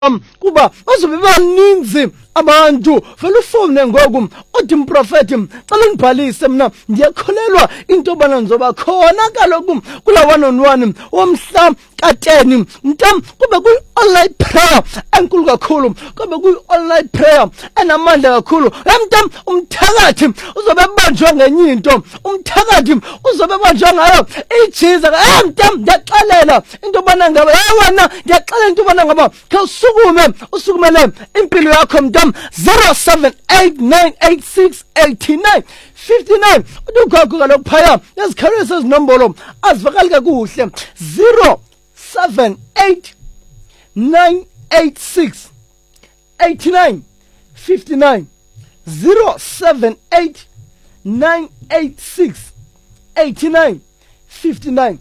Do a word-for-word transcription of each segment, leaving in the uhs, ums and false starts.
kuba bazobe baninzi abantu vele ufone ngoku uthi mprofeti cela ngibhalise mina ngiyakholelwa into bana ngizoba khona kaloku kula one on one womhla ka-ten mntam kube kuyi-online prayer enkulu kakhulu kube kuyi-online prayer enamandla kakhulu mntam umthakathi uzobe banjwa ngenye into umthakathi uzobe banjwa ngayo ijiza eh mntam ndiyaxelela into bana ngaba eh wena ndiyaxelela into bana ngaba khawusukume usukumele impilo yakho mntam zero seven eight nine eight six eight nine five nine udugagu kaloku phaya nezikhalisa ezinombolo azivakali kakuhle zero seven eight nine eight six eight nine five nine zero seven eight nine eight six eight nine five nine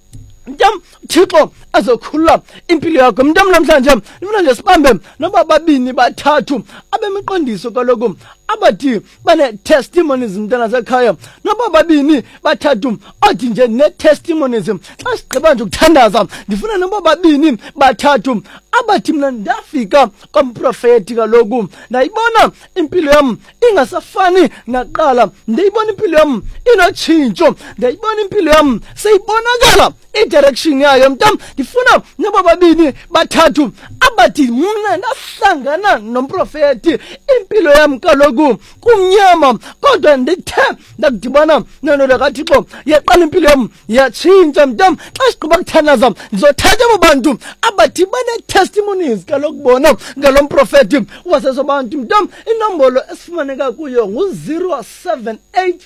mntam Thixo azokhulula impilo yakho mntam namhlanje nifuna nje sibambe noba babini bathathu abemiqondiso kaloku abathi bane testimonies mntana sekhaya noba babini bathathu othi nje ne testimonies xa sigqiba nje ukuthandaza ndifuna noba babini bathathu abathi mina ndafika komprofeti kaloku ndayibona impilo yam ingasafani naqala ndayibona impilo yam inotshintsho ndayibona impilo yam seyibonakala i-direction yayo mntam ndifuna noba babini bathathu abathi mna ndahlangana nomprofeti impilo yam kaloku kumnyama kodwa ndithe ndakudibana nento kaThixo yaqala impilo yam yatshintsha mntam xa sigqiba kuthandaza ndizothatha abo bantu abathi bane-testimonies kaloku bona ngalo mprofeti waseso bantu mntam inombolo esifumaneka kuyo ngu-zero seven eight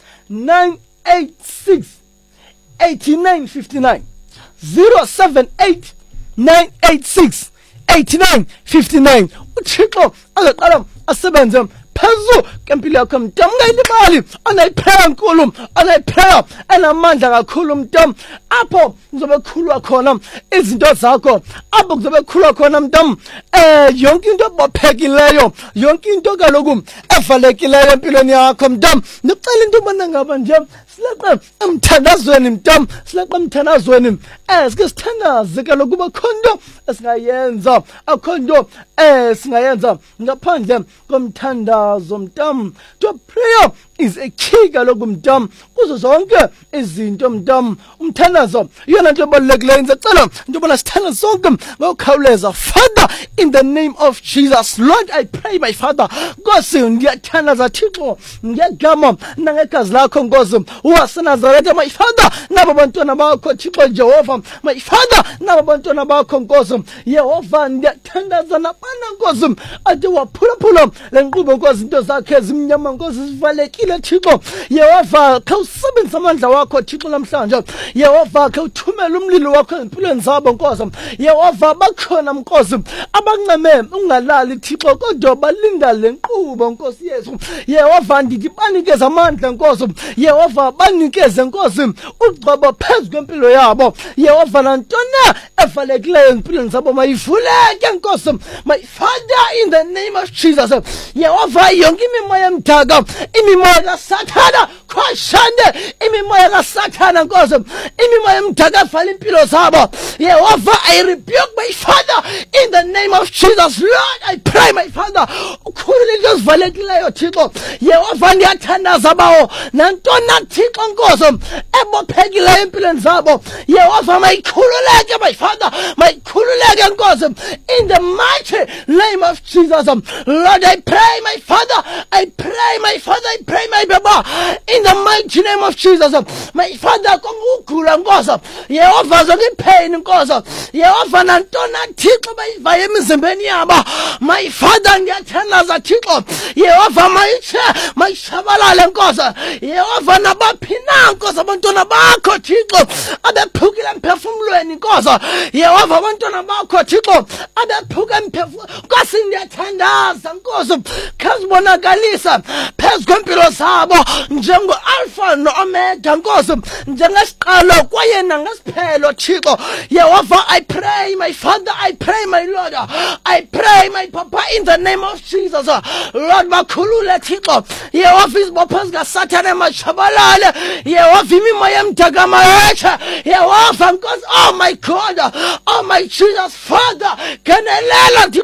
nine eight six eight nine five nine zero seven eight nine eight six eight nine five nine uThixo azaqala asebenze phezu kempilo yakho mntam ungayilibali onayiphela nkulu onayiphela enamandla kakhulu mntam apho kuzobe kukhulwa khona izinto zakho apho kuzobe kukhulwa khona mntam eh yonke into ebophekileyo yonke into kaloku evalekileyo empilweni yakho mntam ndicela into ubona ngaba nje sileqa emthandazweni mntam sileqa emthandazweni eh sike sithandaze kaloku kuba khonto esingayenza akhonto eh singayenza ngaphandle komthandazo mntam. To prayer is a key kaloku mntam kuzo zonke izinto mntam umthandazo yona nto ebalulekileyo ndicela into bona sithandaze sonke ngokukhawuleza. Father, in the name of Jesus, Lord, I pray my Father Nkosi ndiyathandaza Thixo ngegama nangegazi lakho Nkosi waseNazaretha my Father nabo bantwana bakho Thixo Jehova my Father nabo bantwana bakho Nkosi Yehova ndiyathandaza nabana Nkosi ade waphulaphula lenkqubo Nkosi into zakhe ezimnyama Nkosi zivalekile Thixo Yehova khawusebenzisa amandla wakho Thixo namhlanje Yehova khawuthumela umlilo wakho empilweni zabo Nkosi Yehova bakhona Nkosi abanceme ungalali Thixo kodwa balinda lenkqubo Nkosi Yesu Yehova ndithi banikeze amandla Nkosi Yehova banikeze Nkosi ugcwaba phezu kwempilo yabo Yehova nantona evalekileyo empilweni zabo mayivuleke Nkosi my Father in the name of Jesus Yehova yonke imimoya emdaka imimoya kaSathana khashane imimoya kaSathana Nkosi imimoya emdaka evala impilo zabo Yehova I rebuke my Father in the name of Jesus Lord I pray my Father ukhulule into ezivalekileyo Thixo Yehova ndiyathandaza bawo nantona Thixo Nkosi ebophekileyo empilweni zabo Yehova mayikhululeke my Father mayikhululeke Nkosi in the mighty name of Jesus Lord I pray my Father I pray my Father I pray my Baba in the mighty name of Jesus my Father kongugula Nkosi Yehova zonke pain Nkosi Yehova nantona Thixo bayivaye emizimbeni yabo my Father ndiyathandaza Thixo Yehova mayitshe mayishabalale Nkosi Yehova nabaphina Nkosi abantwana bakho Thixo abephukile emphefumulweni Nkosi Yehova abantwana bakho Thixo abephuka Nkosi ndiyathandaza Nkosi khazibonakalisa phezu kwempilo zabo njengo-alpha no-omega Nkosi njengesiqalo kwaye nangesiphelo Thixo. Yehova, I pray my Father, I pray my Lord, I pray my Papa in the name of Jesus. Lord bakhulule Thixo. Yehova izibopho zikaSathane matshabalale. Yehova imimoya emdakama yetsha. Yehova Nkosi, oh my God, oh my Jesus, Father, kenelela